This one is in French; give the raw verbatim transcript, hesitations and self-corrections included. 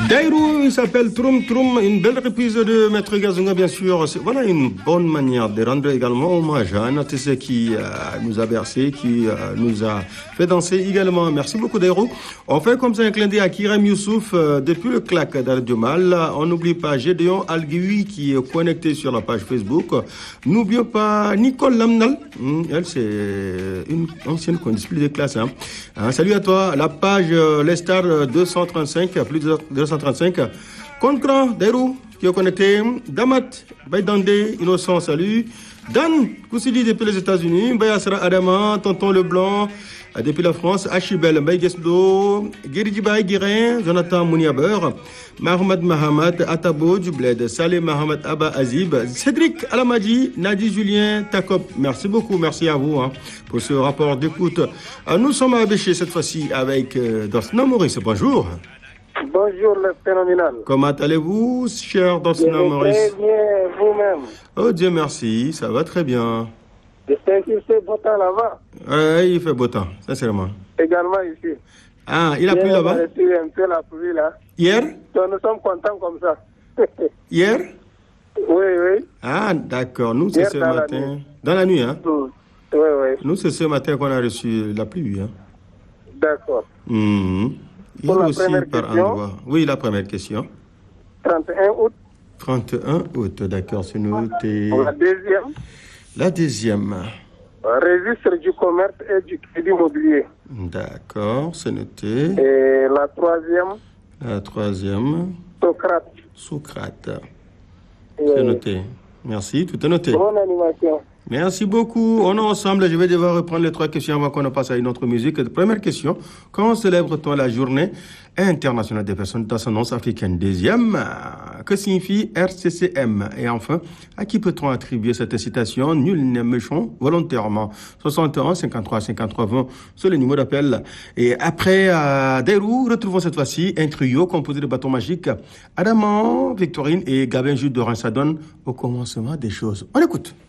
Dairou, il s'appelle Troum Troum, une belle reprise de Maître Gazonga, bien sûr. C'est, voilà une bonne manière de rendre également hommage à un artiste qui euh, nous a bercé, qui euh, nous a fait danser également. Merci beaucoup, Dairou. On fait comme ça un clin d'œil à Kirem Youssouf euh, depuis le claque d'Aradio Mal. On n'oublie pas Gédéon Alguiwi qui est connecté sur la page Facebook. N'oublions pas Nicole Lamnal. Hum, elle, c'est une ancienne condiscipline de classe. Hein. Hein, salut à toi. La page euh, Les Stars deux cent trente-cinq, plus de deux cent trente-cinq. Concran, Dairou, qui est connecté. Damat, Baydande, Innocent, salut. Dan, Koussili depuis les États-Unis. Bayasra Adama, Tonton Leblanc, depuis la France. Achibel, Baygesdo, Guéridjibaï Guérin, Jonathan Mouniaber, Mahmoud Mahamad, Atabo du Bled, Saleh Mahamad Abba Azib, Cédric Alamadji, Nadi Julien Takop. Merci beaucoup, merci à vous hein, pour ce rapport d'écoute. Nous sommes à Béché cette fois-ci avec euh, Dorsna Maurice. Bonjour. Bonjour, le phénoménal. Comment allez-vous, cher Dorsna Maurice? Très bien, vous-même. Oh Dieu merci, ça va très bien. J'espère qu'il fait beau temps là-bas. Oui, il fait beau temps, sincèrement. Également ici. Ah, il a plu là-bas? Il a reçu un peu la pluie là. Hier? Donc, nous sommes contents comme ça. Hier? Oui, oui. Ah, d'accord. Nous, c'est Hier, ce dans matin. la nuit. Dans la nuit, hein? Mm. Oui, oui. Nous, c'est ce matin qu'on a reçu la pluie, hein? D'accord. Mmh. Pour la aussi première par question. endroit. Oui, la première question. trente et un août. trente et un août, d'accord, c'est noté. La deuxième. La deuxième. Registre du commerce et du crédit immobilier. D'accord, c'est noté. Et la troisième. La troisième. Socrate. Socrate. Oui. C'est noté. Merci, tout est noté. Bonne animation. Merci beaucoup. On est ensemble. Je vais devoir reprendre les trois questions avant qu'on ne passe à une autre musique. Première question. Quand célèbre-t-on la journée internationale des personnes d'ascendance africaine? Deuxième, que signifie R C C M? Et enfin, à qui peut-on attribuer cette citation? Nul n'est méchant volontairement. soixante et un, cinquante-trois, cinquante-trois, vingt, c'est le numéro d'appel. Et après euh, Dairou, retrouvons cette fois-ci un trio composé de bâtons magiques. Adaman, Victorine et Gabin Jules de Ransadon au commencement des choses. On écoute.